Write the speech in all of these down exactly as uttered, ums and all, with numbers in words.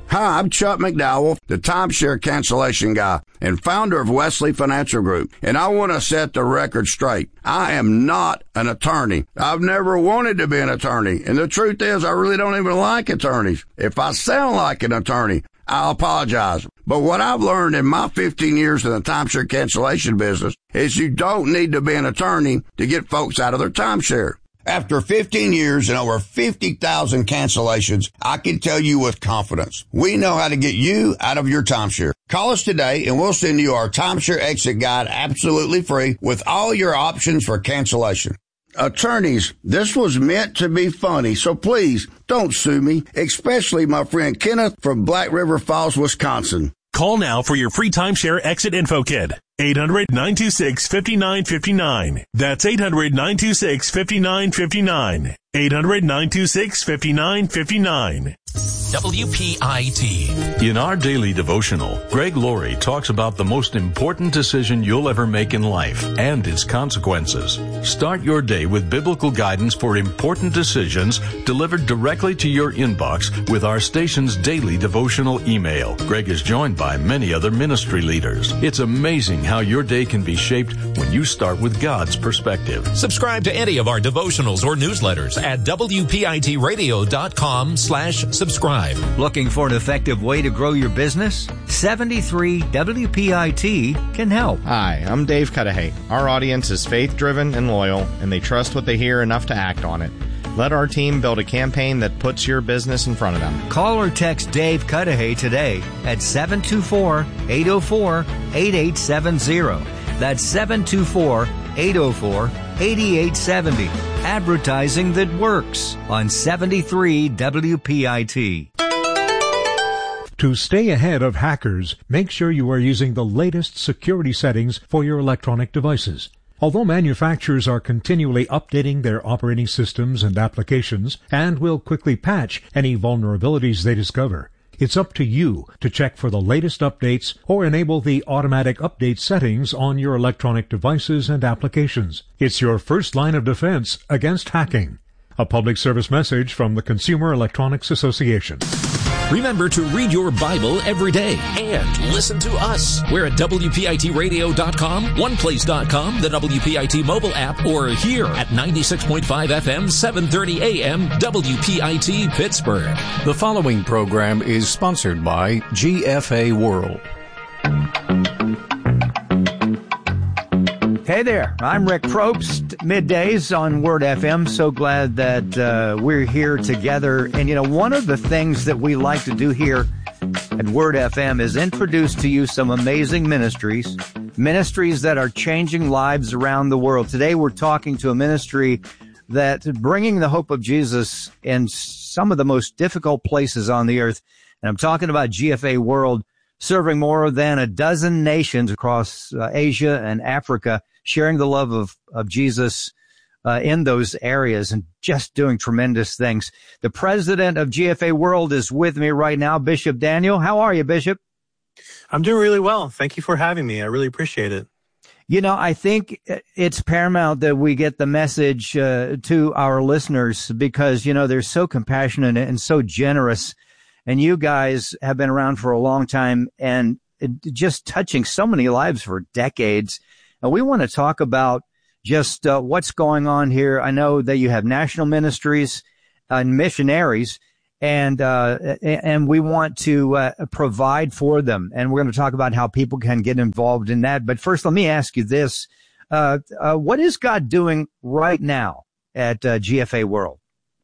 Hi, I'm Chuck McDowell, the timeshare cancellation guy and founder of Wesley Financial Group, and I want to set the record straight. I am not an attorney. I've never wanted to be an attorney, and the truth is I really don't even like attorneys. If I sound like an attorney, I'll apologize. But what I've learned in my fifteen years in the timeshare cancellation business is you don't need to be an attorney to get folks out of their timeshare. After fifteen years and over fifty thousand cancellations, I can tell you with confidence, we know how to get you out of your timeshare. Call us today and we'll send you our timeshare exit guide absolutely free with all your options for cancellation. Attorneys, this was meant to be funny, so please don't sue me, especially my friend Kenneth from Black River Falls, Wisconsin. Call now for your free timeshare exit info kit. eight hundred, nine two six, five nine five nine. That's eight hundred, nine two six, five nine five nine. eight hundred, nine two six, five nine five nine. W P I T. In our daily devotional, Greg Laurie talks about the most important decision you'll ever make in life and its consequences. Start your day with biblical guidance for important decisions delivered directly to your inbox with our station's daily devotional email. Greg is joined by many other ministry leaders. It's amazing how your day can be shaped when you start with God's perspective. Subscribe to any of our devotionals or newsletters at W P I T radio dot com slash subscribe. Looking for an effective way to grow your business? seventy-three W P I T can help. Hi, I'm Dave Cudahy. Our audience is faith-driven and loyal, and they trust what they hear enough to act on it. Let our team build a campaign that puts your business in front of them. Call or text Dave Cudahy today at seven two four, eight oh four, eight eight seven zero. That's seven two four, eight oh four, eight eight seven zero. Advertising that works on seventy-three W P I T. To stay ahead of hackers, make sure you are using the latest security settings for your electronic devices. Although manufacturers are continually updating their operating systems and applications and will quickly patch any vulnerabilities they discover, it's up to you to check for the latest updates or enable the automatic update settings on your electronic devices and applications. It's your first line of defense against hacking. A public service message from the Consumer Electronics Association. Remember to read your Bible every day and listen to us. We're at W P I T radio dot com, one place dot com, the W P I T mobile app, or here at ninety-six point five F M, seven thirty A M, W P I T Pittsburgh. The following program is sponsored by G F A World. Hey there, I'm Rick Probst, middays on Word F M. So glad that uh, we're here together. And, you know, one of the things that we like to do here at Word F M is introduce to you some amazing ministries, ministries that are changing lives around the world. Today we're talking to a ministry that's bringing the hope of Jesus in some of the most difficult places on the earth. And I'm talking about G F A World, serving more than a dozen nations across uh, Asia and Africa, sharing the love of, of Jesus uh, in those areas and just doing tremendous things. The president of G F A World is with me right now, Bishop Daniel. How are you, Bishop? I'm doing really well. Thank you for having me. I really appreciate it. You know, I think it's paramount that we get the message uh, to our listeners because, you know, they're so compassionate and so generous. And you guys have been around for a long time and just touching so many lives for decades. And we want to talk about just uh, what's going on here. I know that you have national ministries and missionaries, and uh, and we want to uh, provide for them. And we're going to talk about how people can get involved in that. But first, let me ask you this. Uh, uh, what is God doing right now at uh, G F A World?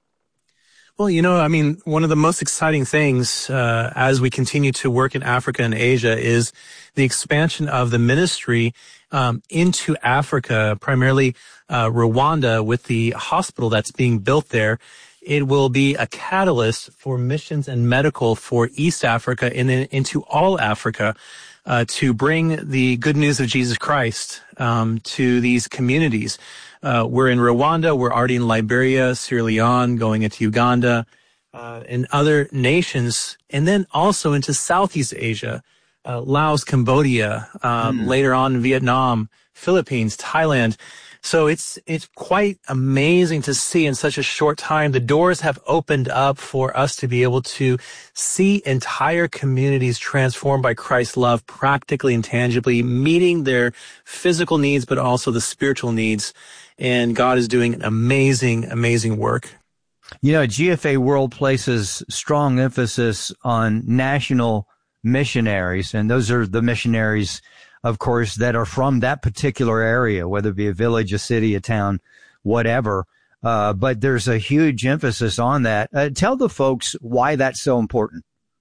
Well, you know, I mean, one of the most exciting things uh, as we continue to work in Africa and Asia is the expansion of the ministry um, into Africa, primarily uh, Rwanda, with the hospital that's being built there. It will be a catalyst for missions and medical for East Africa and then into all Africa uh, to bring the good news of Jesus Christ um, to these communities. Uh, we're in Rwanda, we're already in Liberia, Sierra Leone, going into Uganda, uh, and other nations, and then also into Southeast Asia, uh, Laos, Cambodia, um, mm. later on Vietnam, Philippines, Thailand. So it's, it's quite amazing to see in such a short time. The doors have opened up for us to be able to see entire communities transformed by Christ's love practically and tangibly, meeting their physical needs, but also the spiritual needs. And God is doing an amazing, amazing work. You know, G F A World places strong emphasis on national missionaries, and those are the missionaries, of course, that are from that particular area, whether it be a village, a city, a town, whatever. Uh, but there's a huge emphasis on that. Uh, tell the folks why that's so important.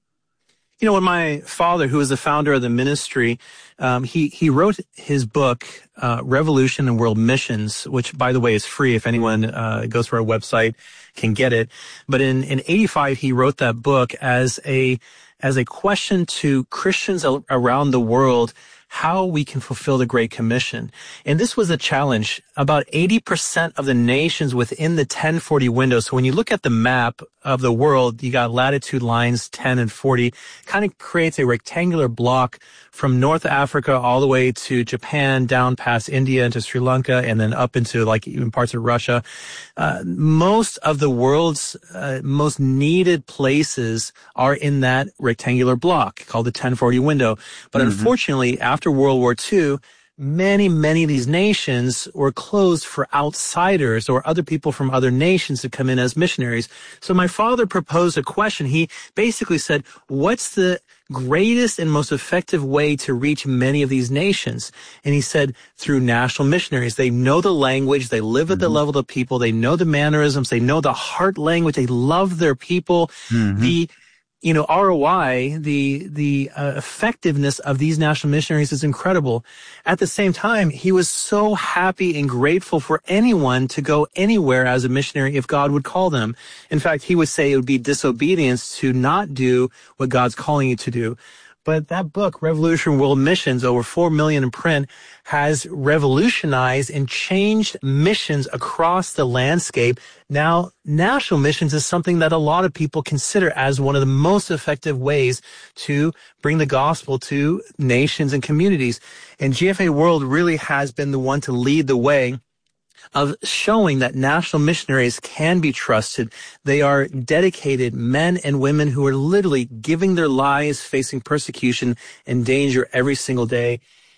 You know, when my father, who was the founder of the ministry, um, he, he wrote his book, uh, Revolution and World Missions, which, by the way, is free. If anyone, uh, goes to our website, can get it. But in, in eighty-five, he wrote that book as a, as a question to Christians around the world, how we can fulfill the Great Commission. And this was a challenge. About eighty percent of the nations within the ten forty window. So when you look at the map of the world, you got latitude lines ten and forty, kind of creates a rectangular block from North Africa all the way to Japan, down past India into Sri Lanka, and then up into like even parts of Russia. Uh, most of the world's uh, most needed places are in that rectangular block called the ten forty window. But mm-hmm. unfortunately, after World War Two, many, many of these nations were closed for outsiders or other people from other nations to come in as missionaries. So my father proposed a question. He basically said, what's the greatest and most effective way to reach many of these nations? And he said, through national missionaries. They know the language. They live at mm-hmm. the level of the people. They know the mannerisms. They know the heart language. They love their people. Mm-hmm. The You know, R O I, the, the uh, effectiveness of these national missionaries is incredible. At the same time, he was so happy and grateful for anyone to go anywhere as a missionary if God would call them. In fact, he would say it would be disobedience to not do what God's calling you to do. But that book, Revolution World Missions, over four million in print, has revolutionized and changed missions across the landscape. Now, national missions is something that a lot of people consider as one of the most effective ways to bring the gospel to nations and communities. And G F A World really has been the one to lead the way of showing that national missionaries can be trusted. They are dedicated men and women who are literally giving their lives, facing persecution and danger every single day.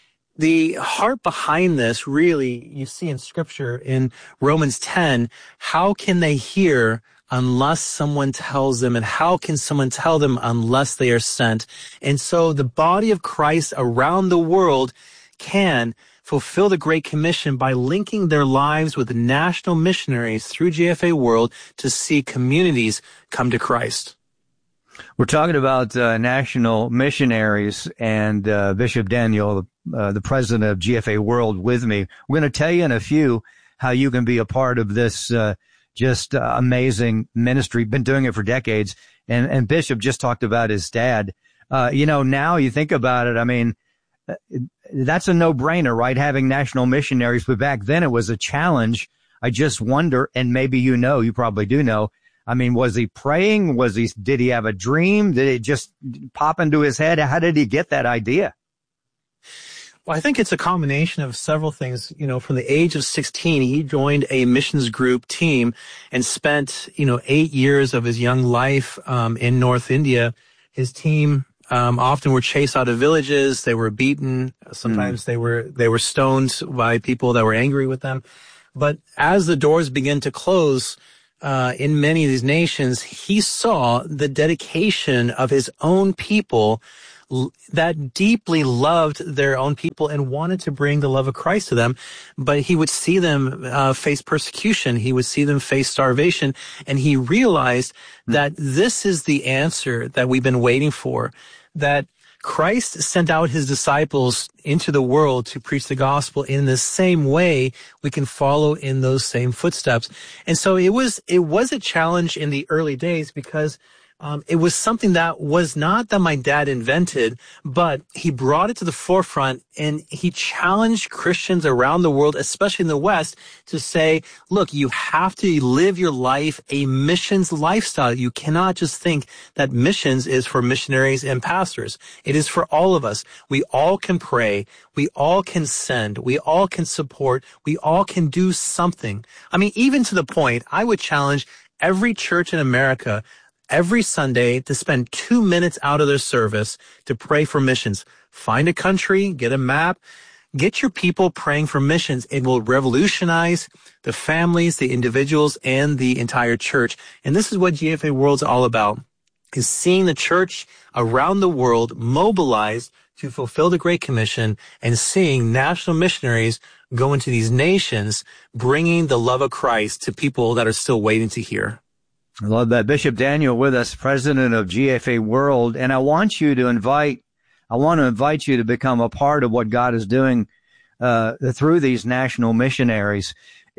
The heart behind this, really, you see in Scripture in Romans ten, how can they hear unless someone tells them, and how can someone tell them unless they are sent? And so the body of Christ around the world can fulfill the Great Commission by linking their lives with national missionaries through G F A World to see communities come to Christ. We're talking about uh, national missionaries, and uh, Bishop Daniel, uh, the president of G F A World, with me. We're going to tell you in a few how you can be a part of this uh, just uh, amazing ministry. Been doing it for decades. And, and Bishop just talked about his dad. Uh, you know, now you think about it, I mean, that's a no-brainer, right? Having national missionaries, but back then it was a challenge. I just wonder, and maybe you know, you probably do know. I mean, was he praying? Was he, did he have a dream? Did it just pop into his head? How did he get that idea? Well, I think it's a combination of several things. You know, from the age of sixteen, he joined a missions group team and spent, you know, eight years of his young life, um, in North India. His team, Um, often were chased out of villages. They were beaten. Sometimes mm. they were, they were stoned by people that were angry with them. But as the doors began to close, uh, in many of these nations, he saw the dedication of his own people l- that deeply loved their own people and wanted to bring the love of Christ to them. But he would see them, uh, face persecution. He would see them face starvation. And he realized mm. that this is the answer that we've been waiting for. That Christ sent out his disciples into the world to preach the gospel. In the same way, we can follow in those same footsteps. And so it was, it was a challenge in the early days because Um, it was something that was not that my dad invented, but he brought it to the forefront and he challenged Christians around the world, especially in the West, to say, look, you have to live your life a missions lifestyle. You cannot just think that missions is for missionaries and pastors. It is for all of us. We all can pray. We all can send. We all can support. We all can do something. I mean, even to the point, I would challenge every church in America every Sunday to spend two minutes out of their service to pray for missions. Find a country, get a map, get your people praying for missions. It will revolutionize the families, the individuals, and the entire church. And this is what G F A World's all about, is seeing the church around the world mobilized to fulfill the Great Commission and seeing national missionaries go into these nations, bringing the love of Christ to people that are still waiting to hear. I love that. Bishop Daniel with us, president of G F A World. And I want you to invite, I want to invite you to become a part of what God is doing uh, through these national missionaries.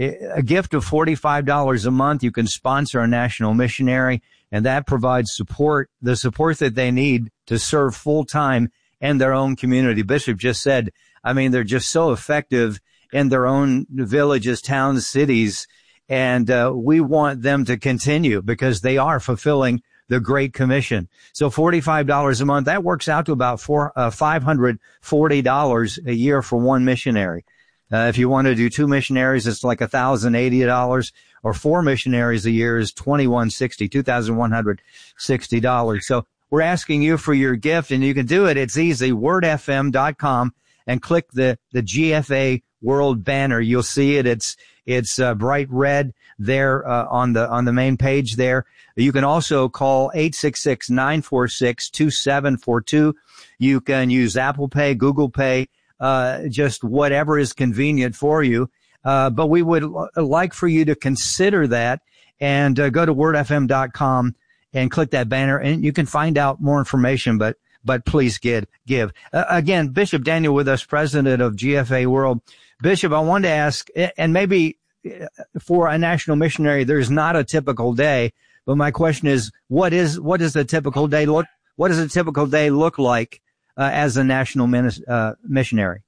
A gift of forty-five dollars a month, you can sponsor a national missionary, and that provides support, the support that they need to serve full time in their own community. Bishop just said, I mean, they're just so effective in their own villages, towns, cities. And uh, we want them to continue because they are fulfilling the Great Commission. So forty-five dollars a month, that works out to about four, uh, five hundred forty dollars a year for one missionary. Uh, if you want to do two missionaries, it's like one thousand eighty dollars, or four missionaries a year is twenty-one sixty, two thousand one hundred sixty dollars. So we're asking you for your gift, and you can do it. It's easy, word f m dot com, and click the, the G F A World banner. You'll see it. It's It's uh, bright red there uh, on the on the main page there. You can also call eight six six, nine four six, two seven four two. You can use Apple Pay, Google Pay, uh, just whatever is convenient for you. Uh, but we would l- like for you to consider that and uh, go to word f m dot com and click that banner, and you can find out more information. But but please give. give. Uh, again, Bishop Daniel with us, president of G F A World. Bishop, I wanted to ask, and maybe for a national missionary, there's not a typical day, but my question is, what is, what does a typical day look, what does a typical day look like, uh, as a national minis- uh, missionary?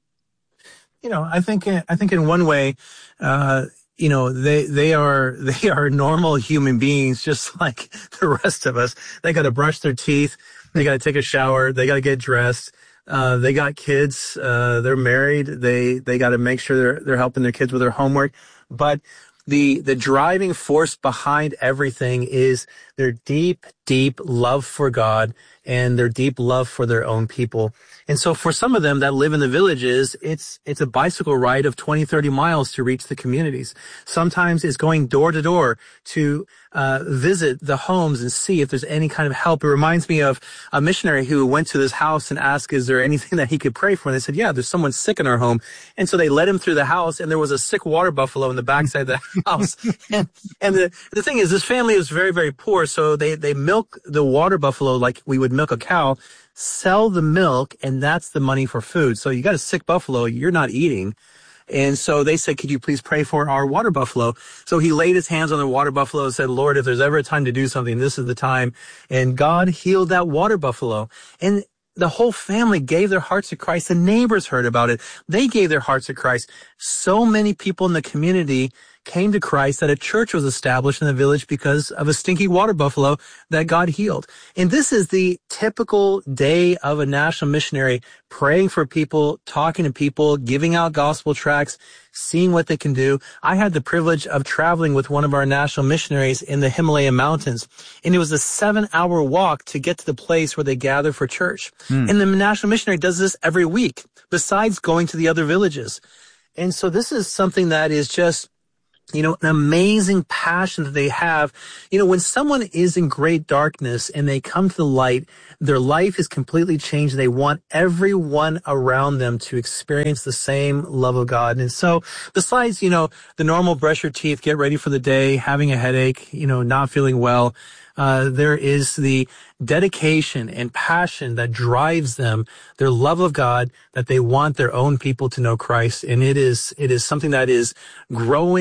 You know, I think, I think in one way, uh, you know, they, they are, they are normal human beings, just like the rest of us. They got to brush their teeth. They got to take a shower. They got to get dressed. Uh, they got kids, uh, they're married. They, they got to make sure they're, they're helping their kids with their homework. But the, the driving force behind everything is their deep, deep love for God and their deep love for their own people. And so for some of them that live in the villages, it's, it's a bicycle ride of twenty, thirty miles to reach the communities. Sometimes it's going door to door to, uh, visit the homes and see if there's any kind of help. It reminds me of a missionary who went to this house and asked, is there anything that he could pray for? And they said, yeah, there's someone sick in our home. And so they led him through the house, and there was a sick water buffalo in the backside of the house. and, and the, the thing is, this family was very, very poor. So they, they milk the water buffalo like we would milk a cow, sell the milk, and that's the money for food. So you got a sick buffalo, you're not eating. And so they said, could you please pray for our water buffalo? So he laid his hands on the water buffalo and said, Lord, if there's ever a time to do something, this is the time. And God healed that water buffalo. And the whole family gave their hearts to Christ. The neighbors heard about it. They gave their hearts to Christ. So many people in the community came to Christ that a church was established in the village because of a stinky water buffalo that God healed. And this is the typical day of a national missionary, praying for people, talking to people, giving out gospel tracts, seeing what they can do. I had the privilege of traveling with one of our national missionaries in the Himalaya mountains, and it was a seven hour walk to get to the place where they gather for church. Hmm. And the national missionary does this every week, besides going to the other villages. And so this is something that is just, you know, an amazing passion that they have. You know, when someone is in great darkness and they come to the light, their life is completely changed. They want everyone around them to experience the same love of God. And so besides, you know, the normal brush your teeth, get ready for the day, having a headache, you know, not feeling well, Uh, there is the dedication and passion that drives them, their love of God, that they want their own people to know Christ. And it is, it is something that is growing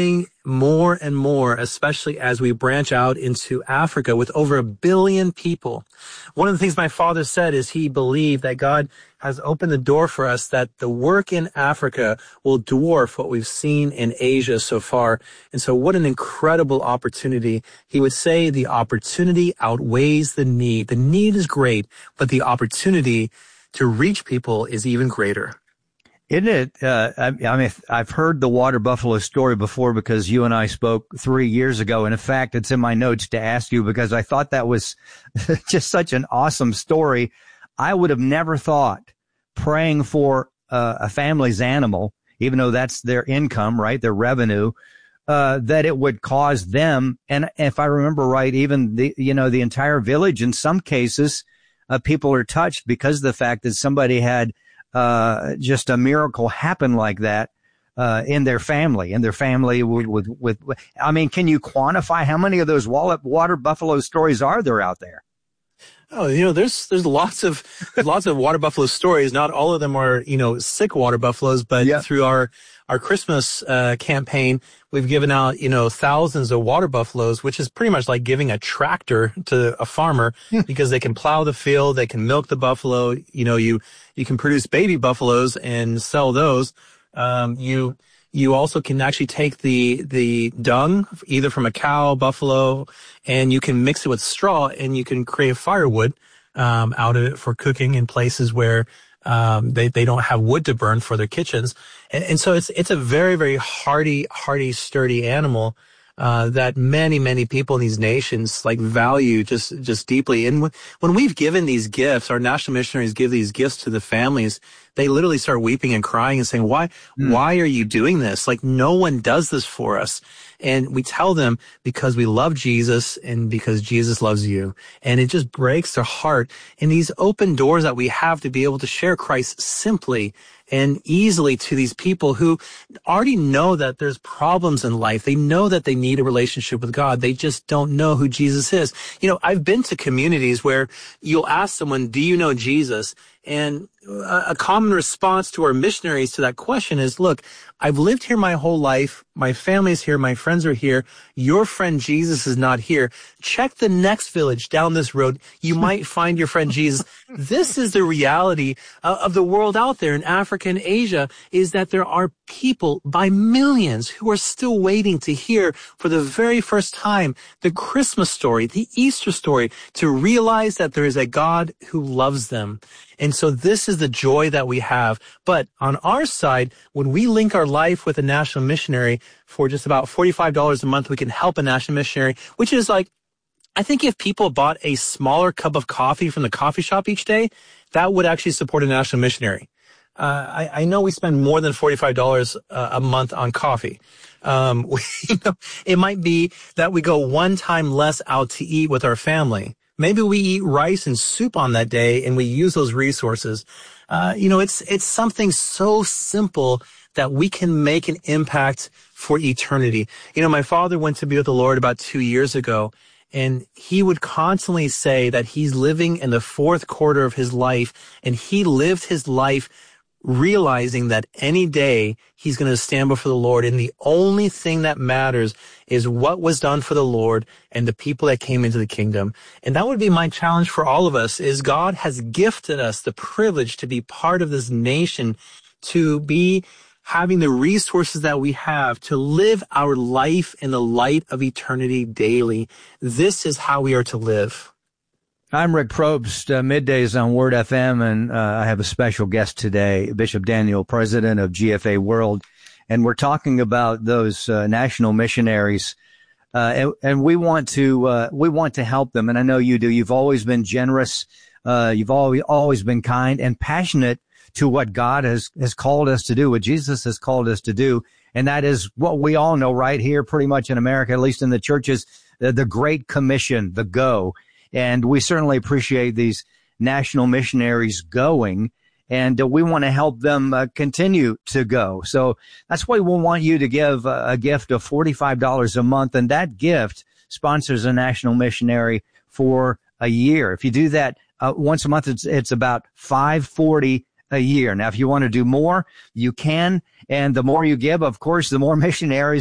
more and more, especially as we branch out into Africa with over a billion people. One of the things my father said is he believed that God has opened the door for us, that the work in Africa will dwarf what we've seen in Asia so far. And so what an incredible opportunity. He would say the opportunity outweighs the need. The need is great, but the opportunity to reach people is even greater. Isn't it? Uh, I, I mean, I've heard the water buffalo story before because you and I spoke three years ago. And in fact, it's in my notes to ask you because I thought that was just such an awesome story. I would have never thought praying for uh, a family's animal, even though that's their income, right? Their revenue, uh, that it would cause them. And if I remember right, even the, you know, the entire village, in some cases, uh, people are touched because of the fact that somebody had uh, just a miracle happen like that, uh, in their family, in their family with, with, with, I mean, can you quantify how many of those water buffalo stories are there out there? Oh, you know, there's, there's lots of, there's lots of water buffalo stories. Not all of them are, you know, sick water buffaloes, but yeah. through our, our Christmas, uh, campaign, we've given out, you know, thousands of water buffaloes, which is pretty much like giving a tractor to a farmer because they can plow the field, they can milk the buffalo. You know, you, you can produce baby buffaloes and sell those. Um, you, You also can actually take the, the dung, either from a cow, buffalo, and you can mix it with straw and you can create firewood, um, out of it for cooking in places where, um, they, they don't have wood to burn for their kitchens. And, and so it's, it's a very, very hardy, hardy, sturdy animal, uh, that many, many people in these nations like value just, just deeply. And when, when we've given these gifts, our national missionaries give these gifts to the families, they literally start weeping and crying and saying, why, mm. why are you doing this? Like no one does this for us. And we tell them because we love Jesus and because Jesus loves you. And it just breaks their heart. And these open doors that we have to be able to share Christ simply and easily to these people who already know that there's problems in life. They know that they need a relationship with God. They just don't know who Jesus is. You know, I've been to communities where you'll ask someone, do you know Jesus? And a common response to our missionaries to that question is, look, I've lived here my whole life. My family's here. My friends are here. Your friend Jesus is not here. Check the next village down this road. You might find your friend Jesus. This is the reality uh, of the world out there in Africa and Asia, is that there are people by millions who are still waiting to hear for the very first time the Christmas story, the Easter story, to realize that there is a God who loves them. And so this is the joy that we have. But on our side, when we link our life with a national missionary for just about forty-five dollars a month, we can help a national missionary, which is like, I think if people bought a smaller cup of coffee from the coffee shop each day, that would actually support a national missionary. Uh, I, I know we spend more than forty-five dollars uh, a month on coffee. Um, we, you know, it might be that we go one time less out to eat with our family. Maybe we eat rice and soup on that day and we use those resources. Uh, you know, it's, it's something so simple that we can make an impact for eternity. You know, my father went to be with the Lord about two years ago, and he would constantly say that he's living in the fourth quarter of his life, and he lived his life realizing that any day he's going to stand before the Lord, and the only thing that matters is what was done for the Lord and the people that came into the kingdom. And that would be my challenge for all of us, is God has gifted us the privilege to be part of this nation, to be having the resources that we have, to live our life in the light of eternity daily. This is how we are to live. I'm Rick Probst, uh, middays on Word F M, and uh, I have a special guest today, Bishop Daniel, president of G F A World, and we're talking about those uh, national missionaries, uh, and, and we want to uh, we want to help them, and I know you do. You've always been generous, uh, you've always always been kind and passionate to what God has has called us to do, what Jesus has called us to do, and that is what we all know right here, pretty much in America, at least in the churches, the, the Great Commission, the Go. And we certainly appreciate these national missionaries going, and uh, we want to help them uh, continue to go. So that's why we want you to give uh, a gift of forty-five dollars a month, and that gift sponsors a national missionary for a year. If you do that uh, once a month, it's, it's about five hundred forty dollars a year. Now, if you want to do more, you can, and the more you give, of course, the more missionaries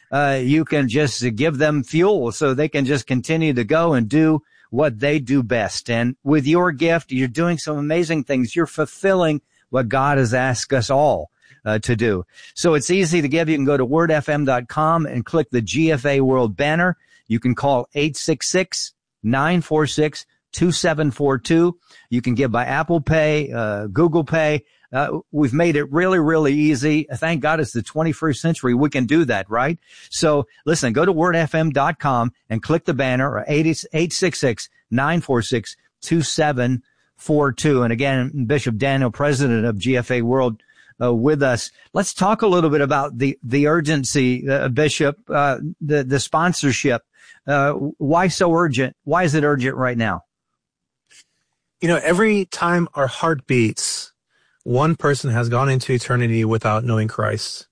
uh, you can just give them fuel so they can just continue to go and do what they do best. And with your gift, you're doing some amazing things. You're fulfilling what God has asked us all uh, to do. So it's easy to give. You can go to word f m dot com and click the G F A World banner. You can call eight six six, nine four six, two seven four two. You can give by Apple Pay, uh, Google Pay. Uh, we've made it really, really easy. Thank God it's the twenty-first century. We can do that, right? So listen, go to word f m dot com and click the banner or eight six six, nine four six, two seven four two. And again, Bishop Daniel, president of G F A World, uh, with us. Let's talk a little bit about the, the urgency, uh, Bishop, uh, the, the sponsorship. Uh, why so urgent? Why is it urgent right now? You know, every time our heart beats, one person has gone into eternity without knowing Christ.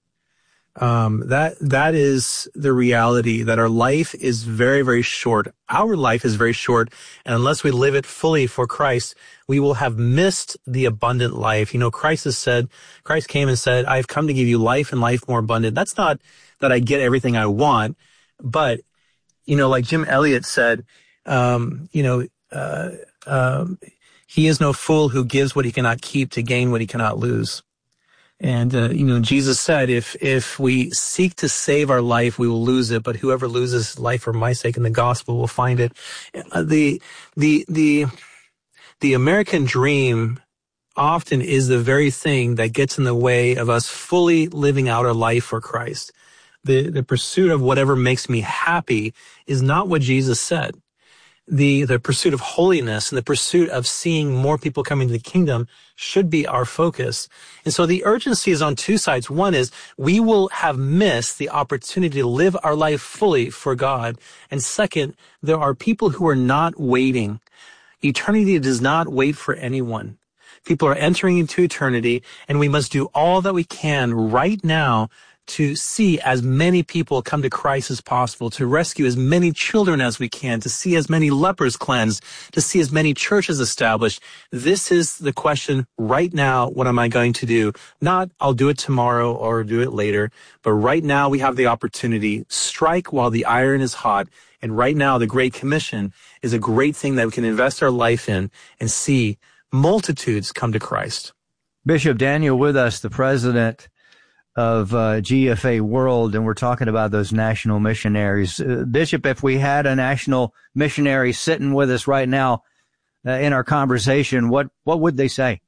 Um, that, that is the reality, that our life is very, very short. Our life is very short. And unless we live it fully for Christ, we will have missed the abundant life. You know, Christ has said, Christ came and said, I've come to give you life and life more abundant. That's not that I get everything I want, but, you know, like Jim Elliot said, um, you know, uh, um, he is no fool who gives what he cannot keep to gain what he cannot lose. And, uh, you know, Jesus said, if, if we seek to save our life, we will lose it. But whoever loses life for my sake in the gospel will find it. Uh, the, the, the, the American dream often is the very thing that gets in the way of us fully living out our life for Christ. The, the pursuit of whatever makes me happy is not what Jesus said. The, the pursuit of holiness and the pursuit of seeing more people come into the kingdom should be our focus. And so the urgency is on two sides. One is we will have missed the opportunity to live our life fully for God. And second, there are people who are not waiting. Eternity does not wait for anyone. People are entering into eternity, and we must do all that we can right now to see as many people come to Christ as possible, to rescue as many children as we can, to see as many lepers cleansed, to see as many churches established. This is the question right now. What am I going to do? Not I'll do it tomorrow or do it later, but right now we have the opportunity. Strike while the iron is hot. And right now the Great Commission is a great thing that we can invest our life in and see multitudes come to Christ. Bishop Daniel with us, the president of uh, G F A World, and we're talking about those national missionaries. Uh, Bishop, if we had a national missionary sitting with us right now uh, in our conversation, what, what would they say?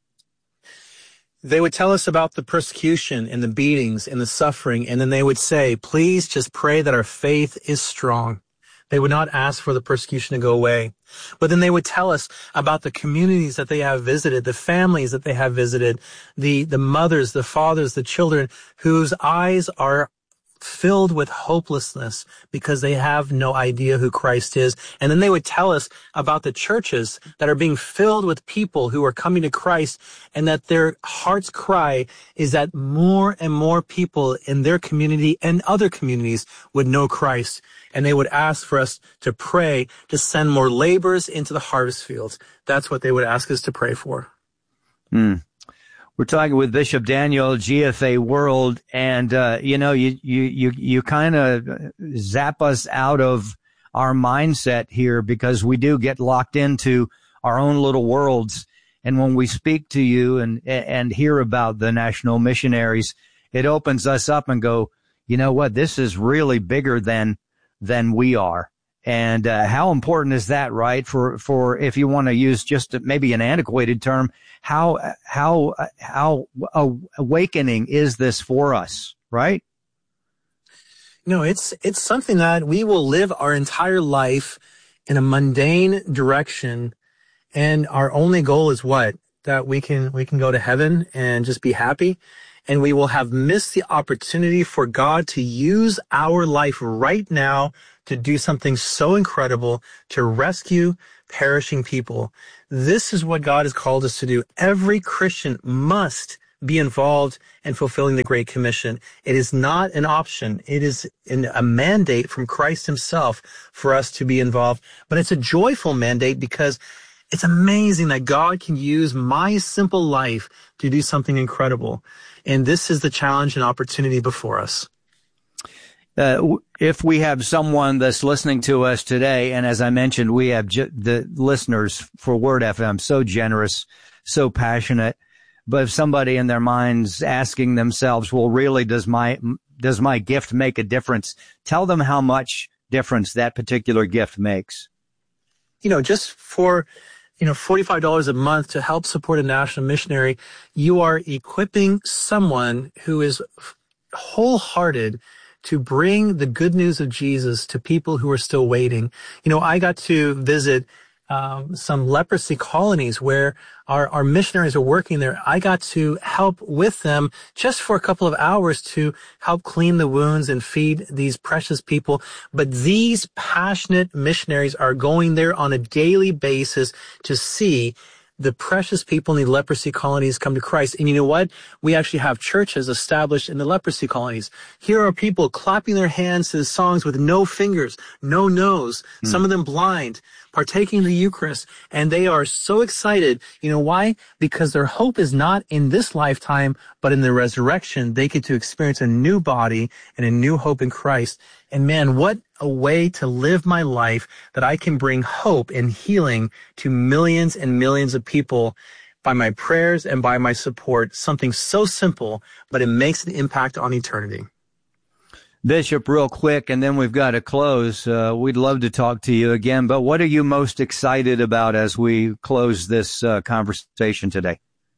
They would tell us about the persecution and the beatings and the suffering, and then they would say, please just pray that our faith is strong. They would not ask for the persecution to go away. But then they would tell us about the communities that they have visited, the families that they have visited, the, the mothers, the fathers, the children whose eyes are filled with hopelessness because they have no idea who Christ is. And then they would tell us about the churches that are being filled with people who are coming to Christ, and that their heart's cry is that more and more people in their community and other communities would know Christ. And they would ask for us to pray to send more laborers into the harvest fields. That's what they would ask us to pray for. Hmm. We're talking with Bishop Daniel, G F A World, and, uh, you know, you, you, you, you kind of zap us out of our mindset here because we do get locked into our own little worlds. And when we speak to you and, and hear about the national missionaries, it opens us up and go, you know what, this is really bigger than, than we are. And, uh, how important is that, right? For, for, if you want to use just maybe an antiquated term, how, how, how awakening is this for us, right? No, it's, it's something that we will live our entire life in a mundane direction. And our only goal is what? That we can, we can go to heaven and just be happy. And we will have missed the opportunity for God to use our life right now to do something so incredible, to rescue perishing people. This is what God has called us to do. Every Christian must be involved in fulfilling the Great Commission. It is not an option. It is an, a mandate from Christ himself for us to be involved. But it's a joyful mandate because it's amazing that God can use my simple life to do something incredible. And this is the challenge and opportunity before us. Uh, if we have someone that's listening to us today, and as I mentioned, we have ju- the listeners for Word F M so generous, so passionate. But if somebody in their mind's asking themselves, well, really, does my does my gift make a difference? Tell them how much difference that particular gift makes. You know, just for, you know, forty-five dollars a month to help support a national missionary, you are equipping someone who is wholehearted to bring the good news of Jesus to people who are still waiting. You know, I got to visit um, some leprosy colonies where our, our missionaries are working there. I got to help with them just for a couple of hours to help clean the wounds and feed these precious people. But these passionate missionaries are going there on a daily basis to see the precious people in the leprosy colonies come to Christ. And you know what? We actually have churches established in the leprosy colonies. Here are people clapping their hands to the songs with no fingers, no nose, mm. some of them blind, partaking in the Eucharist. And they are so excited. You know why? Because their hope is not in this lifetime, but in the resurrection. They get to experience a new body and a new hope in Christ. And man, what a way to live my life that I can bring hope and healing to millions and millions of people by my prayers and by my support. Something so simple, but it makes an impact on eternity. Bishop, real quick, and then we've got to close. Uh, we'd love to talk to you again, but what are you most excited about as we close this uh, conversation today?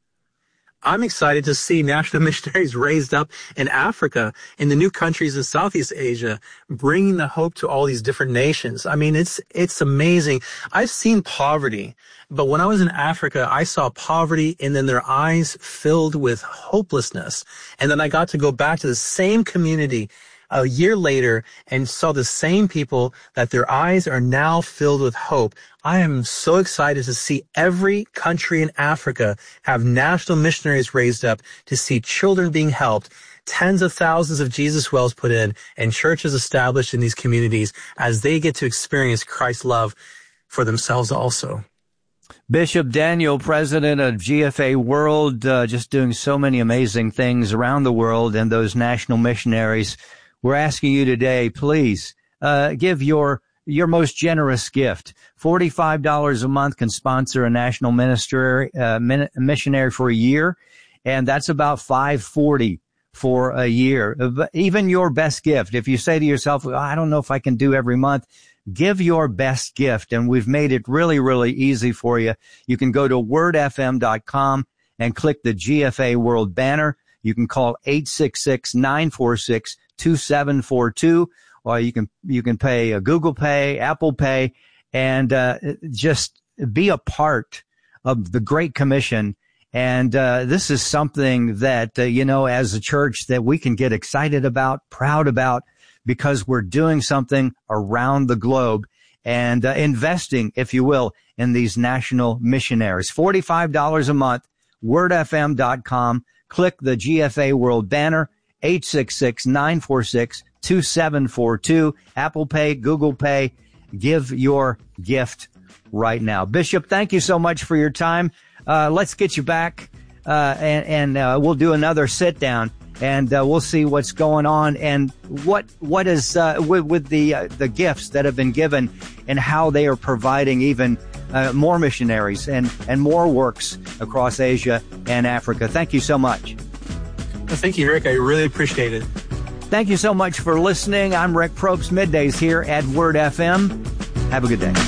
I'm excited to see national missionaries raised up in Africa, in the new countries in Southeast Asia, bringing the hope to all these different nations. I mean, it's, it's amazing. I've seen poverty, but when I was in Africa, I saw poverty and then their eyes filled with hopelessness. And then I got to go back to the same community a year later and saw the same people that their eyes are now filled with hope. I am so excited to see every country in Africa have national missionaries raised up, to see children being helped, tens of thousands of Jesus wells put in, and churches established in these communities as they get to experience Christ's love for themselves also. Bishop Daniel, president of G F A World, uh, just doing so many amazing things around the world, and those national missionaries. We're asking you today, please, uh, give your, your most generous gift. forty-five dollars a month can sponsor a national ministry, uh, min- missionary for a year. And that's about five hundred forty dollars for a year. Even your best gift. If you say to yourself, I don't know if I can do every month, give your best gift. And we've made it really, really easy for you. You can go to word f m dot com and click the G F A World banner. You can call eight six six, nine four six, two seven four two, or you can, you can pay a Google Pay, Apple Pay, and, uh, just be a part of the Great Commission. And, uh, this is something that, uh, you know, as a church that we can get excited about, proud about, because we're doing something around the globe and, uh, investing, if you will, in these national missionaries. forty-five dollars a month, word f m dot com. Click the G F A World banner, eight six six, nine four six, two seven four two, Apple Pay, Google Pay. Give your gift right now. Bishop, thank you so much for your time. Uh, let's get you back, uh, and, and uh, we'll do another sit down, and uh, we'll see what's going on and what what is uh, with, with the uh, the gifts that have been given and how they are providing even Uh, more missionaries and, and more works across Asia and Africa. Thank you so much. Well, thank you, Rick. I really appreciate it. Thank you so much for listening. I'm Rick Probst, middays here at Word F M. Have a good day.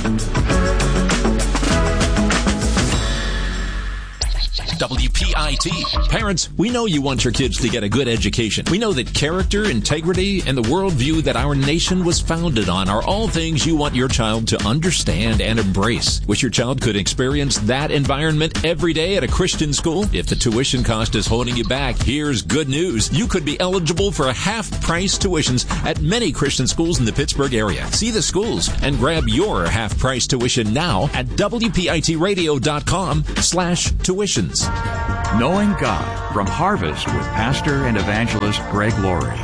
W P I T. Parents, we know you want your kids to get a good education. We know that character, integrity, and the worldview that our nation was founded on are all things you want your child to understand and embrace. Wish your child could experience that environment every day at a Christian school? If the tuition cost is holding you back, here's good news. You could be eligible for half-price tuitions at many Christian schools in the Pittsburgh area. See the schools and grab your half-price tuition now at W P I T radio dot com slash tuitions. Knowing God from Harvest with Pastor and Evangelist Greg Laurie.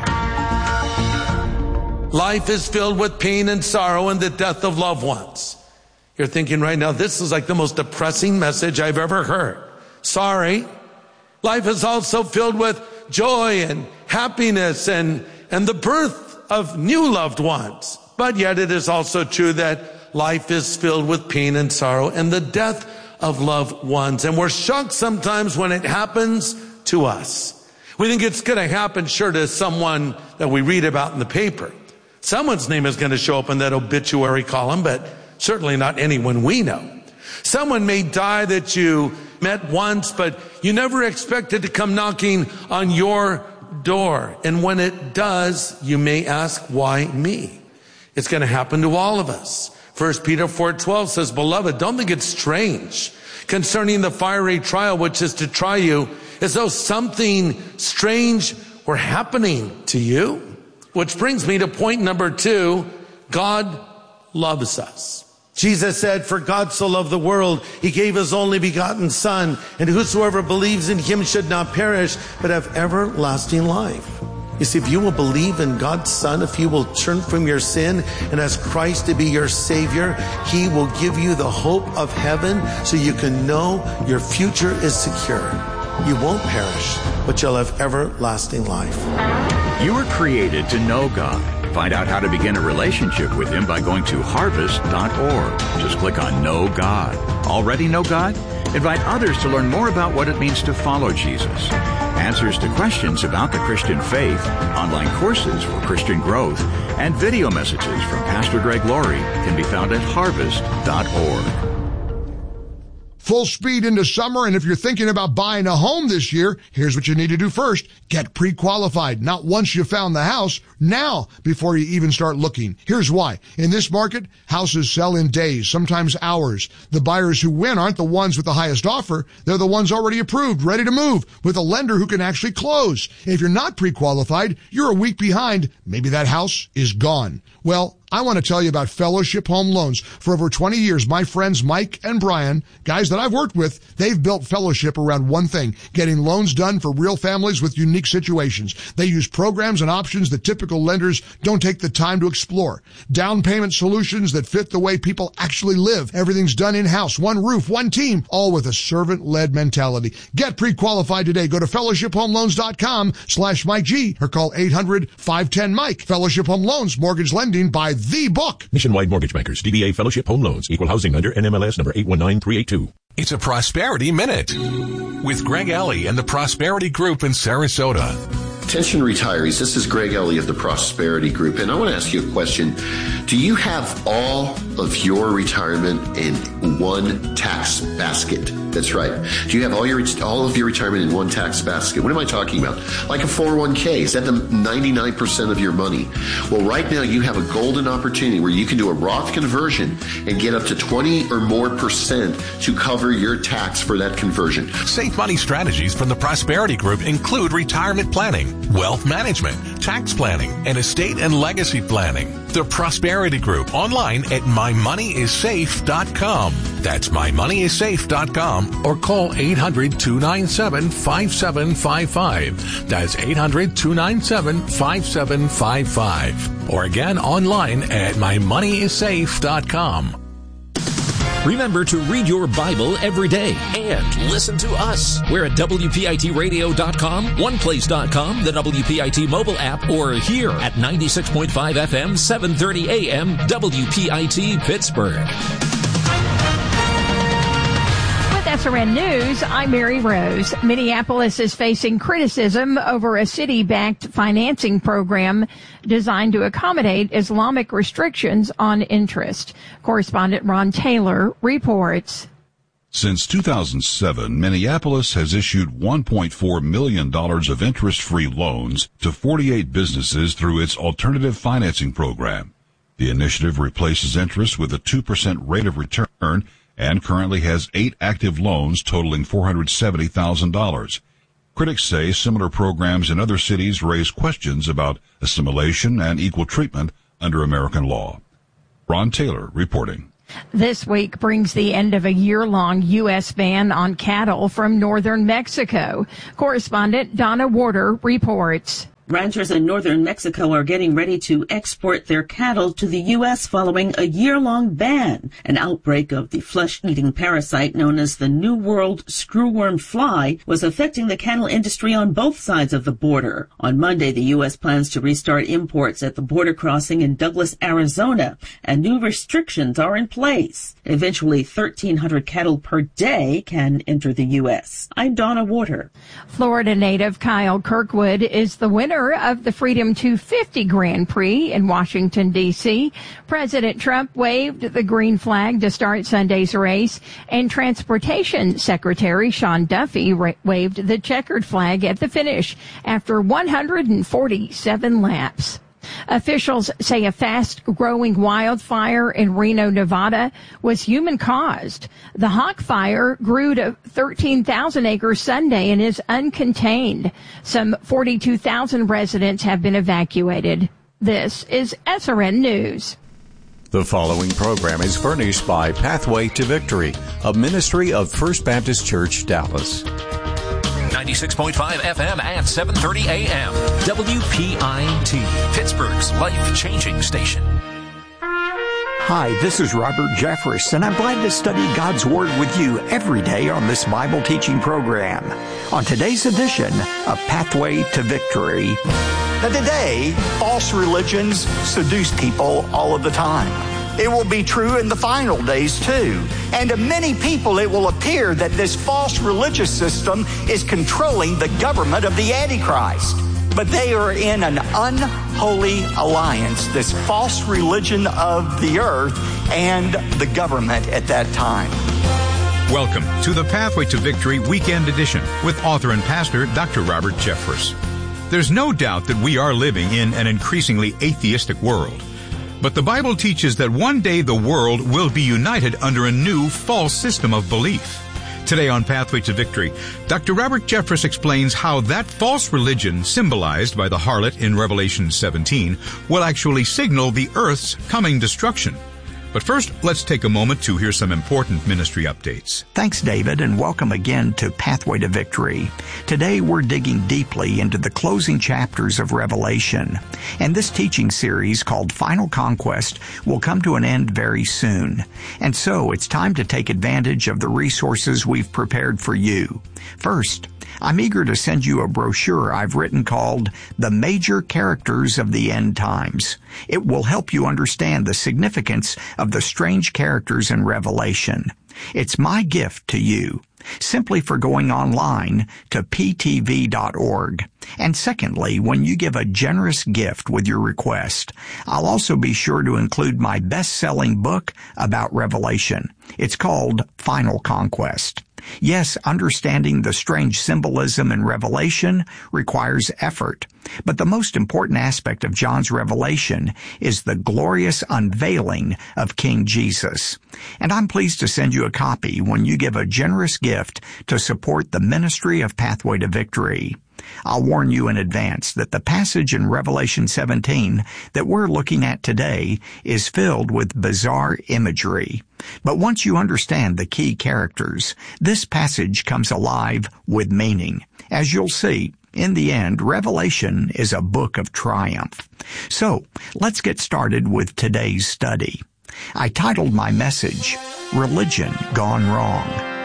Life is filled with pain and sorrow and the death of loved ones. You're thinking right now, this is like the most depressing message I've ever heard. Sorry. Life is also filled with joy and happiness and, and the birth of new loved ones. But yet it is also true that life is filled with pain and sorrow and the death of loved ones. And we're shocked sometimes when it happens to us. We think it's going to happen, sure, to someone that we read about in the paper. Someone's name is going to show up in that obituary column, but certainly not anyone we know. Someone may die that you met once, but you never expected to come knocking on your door. And when it does, you may ask, why me? It's going to happen to all of us. First Peter four twelve says, Beloved, don't think it's strange concerning the fiery trial which is to try you, as though something strange were happening to you. Which brings me to point number two. God loves us. Jesus said, for God so loved the world, he gave his only begotten Son, and whosoever believes in him should not perish, but have everlasting life. You see, if you will believe in God's Son, if you will turn from your sin and ask Christ to be your Savior, he will give you the hope of heaven so you can know your future is secure. You won't perish, but you'll have everlasting life. You were created to know God. Find out how to begin a relationship with him by going to harvest dot org. Just click on Know God. Already know God? Invite others to learn more about what it means to follow Jesus. Answers to questions about the Christian faith, online courses for Christian growth, and video messages from Pastor Greg Laurie can be found at harvest dot org. Full speed into summer, and if you're thinking about buying a home this year, here's what you need to do first. Get pre-qualified. Not once you found the house, now before you even start looking. Here's why. In this market, houses sell in days, sometimes hours. The buyers who win aren't the ones with the highest offer. They're the ones already approved, ready to move, with a lender who can actually close. If you're not pre-qualified, you're a week behind. Maybe that house is gone. Well, I want to tell you about Fellowship Home Loans. For over twenty years, my friends Mike and Brian, guys that I've worked with, they've built Fellowship around one thing, getting loans done for real families with unique situations. They use programs and options that typical lenders don't take the time to explore. Down payment solutions that fit the way people actually live. Everything's done in-house, one roof, one team, all with a servant-led mentality. Get pre-qualified today. Go to fellowship home loans dot com slash Mike G or call eight hundred five one zero Mike. Fellowship Home Loans, mortgage lending by the book. Nationwide Mortgage Bankers, D B A Fellowship Home Loans, Equal Housing Lender, N M L S number eight one nine three eight two. It's a Prosperity Minute with Greg Ellie and the Prosperity Group in Sarasota. Attention retirees, this is Greg Ellie of the Prosperity Group, and I want to ask you a question. Do you have all of your retirement in one tax basket? That's right. Do you have all your all of your retirement in one tax basket? What am I talking about? Like a four oh one k. Is that the ninety-nine percent of your money? Well, right now you have a golden opportunity where you can do a Roth conversion and get up to twenty or more percent to cover your tax for that conversion. Safe money strategies from the Prosperity Group include retirement planning, wealth management, tax planning, and estate and legacy planning. The Prosperity Group online at my money is safe dot com. That's my money is safe dot com or call eight hundred two nine seven five seven five five. That's eight hundred two nine seven five seven five five. Or again online at my money is safe dot com. Remember to read your Bible every day and listen to us. We're at W P I T radio dot com, one place dot com, the W P I T mobile app, or here at ninety-six point five F M, seven thirty A M, W P I T Pittsburgh. S R N News, I'm Mary Rose. Minneapolis is facing criticism over a city-backed financing program designed to accommodate Islamic restrictions on interest. Correspondent Ron Taylor reports. Since two thousand seven, Minneapolis has issued one point four million dollars of interest-free loans to forty-eight businesses through its alternative financing program. The initiative replaces interest with a two percent rate of return and currently has eight active loans totaling four hundred seventy thousand dollars. Critics say similar programs in other cities raise questions about assimilation and equal treatment under American law. Ron Taylor reporting. This week brings the end of a year-long U S ban on cattle from northern Mexico. Correspondent Donna Warder reports. Ranchers in northern Mexico are getting ready to export their cattle to the U S following a year-long ban. An outbreak of the flesh-eating parasite known as the New World screwworm fly was affecting the cattle industry on both sides of the border. On Monday, the U S plans to restart imports at the border crossing in Douglas, Arizona, and new restrictions are in place. Eventually, thirteen hundred cattle per day can enter the U S. I'm Donna Water. Florida native Kyle Kirkwood is the winner of the Freedom two fifty Grand Prix in Washington, D C President Trump waved the green flag to start Sunday's race, and Transportation Secretary Sean Duffy ra- waved the checkered flag at the finish after one hundred forty-seven laps. Officials say a fast-growing wildfire in Reno, Nevada was human-caused. The Hawk Fire grew to thirteen thousand acres Sunday and is uncontained. Some forty-two thousand residents have been evacuated. This is S R N News. The following program is furnished by Pathway to Victory, a ministry of First Baptist Church, Dallas. ninety-six point five F M at seven thirty A M. W P I T, Pittsburgh's life-changing station. Hi, this is Robert Jeffress, and I'm glad to study God's Word with you every day on this Bible teaching program. On today's edition of Pathway to Victory. Now today, false religions seduce people all of the time. It will be true in the final days too. And to many people it will appear that this false religious system is controlling the government of the Antichrist. But they are in an unholy alliance, this false religion of the earth and the government at that time. Welcome to the Pathway to Victory Weekend Edition with author and pastor Doctor Robert Jeffress. There's no doubt that we are living in an increasingly atheistic world. But the Bible teaches that one day the world will be united under a new false system of belief. Today on Pathway to Victory, Doctor Robert Jeffress explains how that false religion, symbolized by the harlot in Revelation seventeen, will actually signal the earth's coming destruction. But first, let's take a moment to hear some important ministry updates. Thanks, David, and welcome again to Pathway to Victory. Today, we're digging deeply into the closing chapters of Revelation. And this teaching series, called Final Conquest, will come to an end very soon. And so, it's time to take advantage of the resources we've prepared for you. First, I'm eager to send you a brochure I've written called The Major Characters of the End Times. It will help you understand the significance of the strange characters in Revelation. It's my gift to you, simply for going online to p t v dot org. And secondly, when you give a generous gift with your request, I'll also be sure to include my best-selling book about Revelation. It's called Final Conquest. Yes, understanding the strange symbolism in Revelation requires effort. But the most important aspect of John's revelation is the glorious unveiling of King Jesus. And I'm pleased to send you a copy when you give a generous gift to support the ministry of Pathway to Victory. I'll warn you in advance that the passage in Revelation seventeen that we're looking at today is filled with bizarre imagery. But once you understand the key characters, this passage comes alive with meaning. As you'll see, in the end, Revelation is a book of triumph. So, let's get started with today's study. I titled my message, Religion Gone Wrong.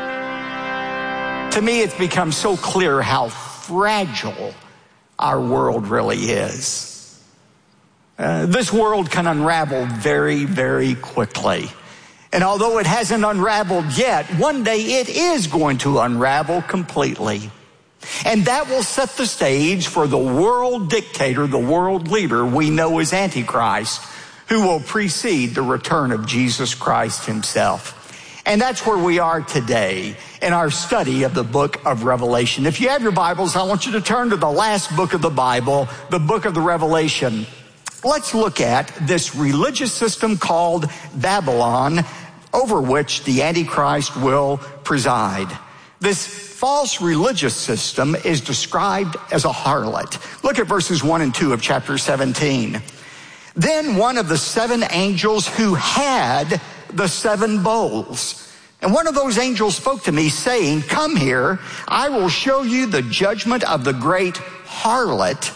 To me, it's become so clear how fragile our world really is. Uh, this world can unravel very, very quickly. And although it hasn't unraveled yet, one day it is going to unravel completely. And that will set the stage for the world dictator, the world leader we know as Antichrist, who will precede the return of Jesus Christ himself. And that's where we are today in our study of the book of Revelation. If you have your Bibles, I want you to turn to the last book of the Bible, the book of the Revelation. Let's look at this religious system called Babylon, over which the Antichrist will preside. This false religious system is described as a harlot. Look at verses one and two of chapter seventeen. Then one of the seven angels who had the seven bowls, and one of those angels spoke to me, saying, "Come here, I will show you the judgment of the great harlot,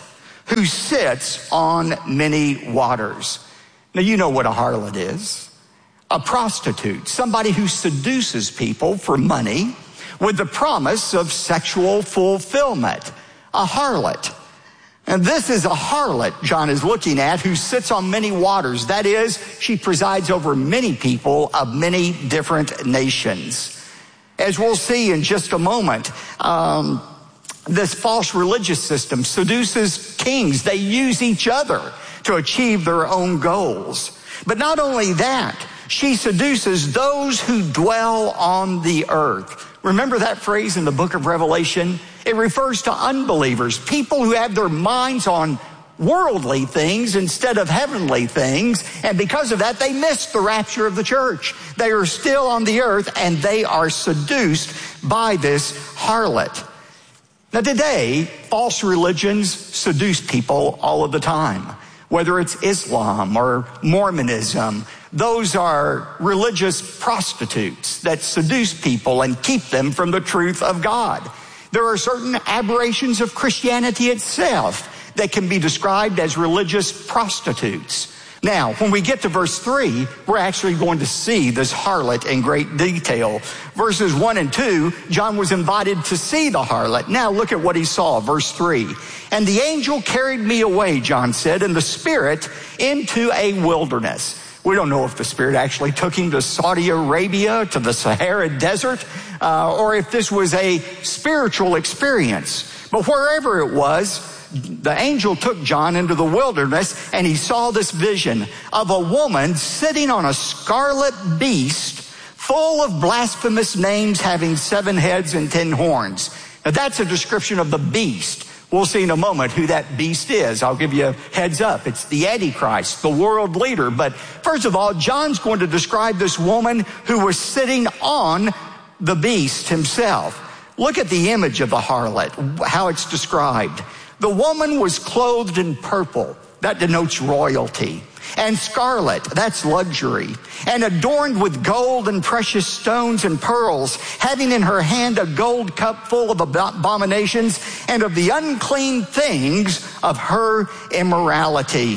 who sits on many waters. Now, you know what a harlot is. A prostitute, somebody who seduces people for money with the promise of sexual fulfillment. A harlot. And this is a harlot John is looking at who sits on many waters. That is, she presides over many people of many different nations. As we'll see in just a moment, um, this false religious system seduces kings. They use each other to achieve their own goals. But not only that, she seduces those who dwell on the earth. Remember that phrase in the book of Revelation? It refers to unbelievers, people who have their minds on worldly things instead of heavenly things. And because of that, they miss the rapture of the church. They are still on the earth and they are seduced by this harlot. Now today, false religions seduce people all of the time. Whether it's Islam or Mormonism, those are religious prostitutes that seduce people and keep them from the truth of God. There are certain aberrations of Christianity itself that can be described as religious prostitutes. Now, when we get to verse three, we're actually going to see this harlot in great detail. Verses one and two, John was invited to see the harlot. Now look at what he saw, verse three. And the angel carried me away, John said, in the spirit into a wilderness. We don't know if the Spirit actually took him to Saudi Arabia, to the Sahara Desert, uh, or if this was a spiritual experience. But wherever it was, the angel took John into the wilderness, and he saw this vision of a woman sitting on a scarlet beast full of blasphemous names having seven heads and ten horns. Now that's a description of the beast. We'll see in a moment who that beast is. I'll give you a heads up. It's the Antichrist, the world leader. But first of all, John's going to describe this woman who was sitting on the beast himself. Look at the image of the harlot, how it's described. The woman was clothed in purple. That denotes royalty. And scarlet, that's luxury. And adorned with gold and precious stones and pearls, having in her hand a gold cup full of abominations and of the unclean things of her immorality.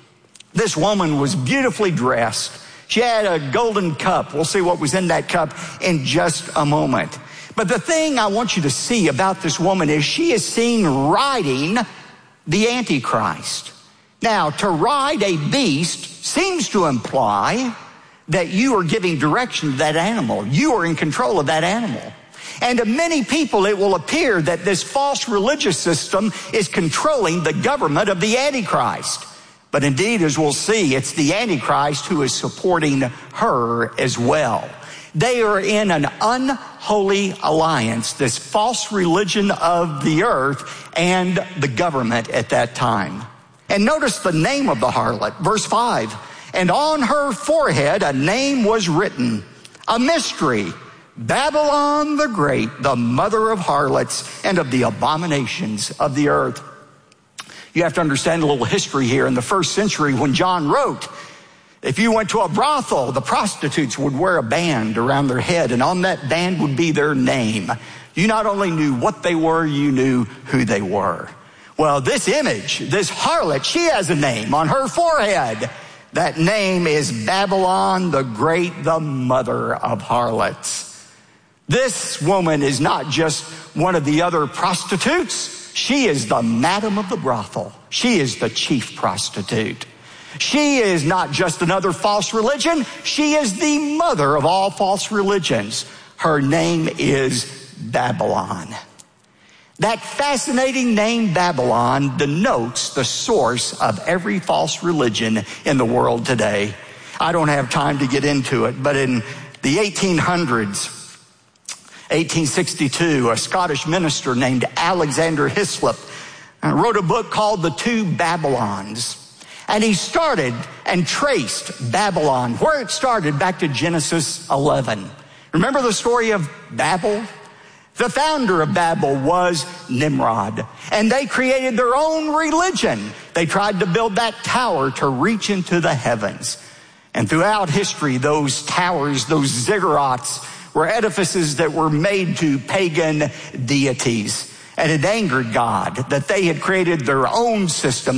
This woman was beautifully dressed. She had a golden cup. We'll see what was in that cup in just a moment. But the thing I want you to see about this woman is she is seen riding the Antichrist. Now, to ride a beast seems to imply that you are giving direction to that animal. You are in control of that animal. And to many people, it will appear that this false religious system is controlling the government of the Antichrist. But indeed, as we'll see, it's the Antichrist who is supporting her as well. They are in an unholy alliance, this false religion of the earth and the government at that time. And notice the name of the harlot, verse five. And on her forehead a name was written, a mystery, Babylon the Great, the mother of harlots and of the abominations of the earth. You have to understand a little history here. In the first century, when John wrote, if you went to a brothel, the prostitutes would wear a band around their head, and on that band would be their name. You not only knew what they were, you knew who they were. Well, this image, this harlot, she has a name on her forehead. That name is Babylon the Great, the mother of harlots. This woman is not just one of the other prostitutes. She is the madam of the brothel. She is the chief prostitute. She is not just another false religion. She is the mother of all false religions. Her name is Babylon. That fascinating name Babylon denotes the source of every false religion in the world today. I don't have time to get into it, but in the eighteen hundreds, eighteen sixty-two, a Scottish minister named Alexander Hislop wrote a book called The Two Babylons. And he started and traced Babylon, where it started, back to Genesis eleven. Remember the story of Babel? The founder of Babel was Nimrod, and they created their own religion. They tried to build that tower to reach into the heavens. And throughout history, those towers, those ziggurats, were edifices that were made to pagan deities. And it angered God that they had created their own system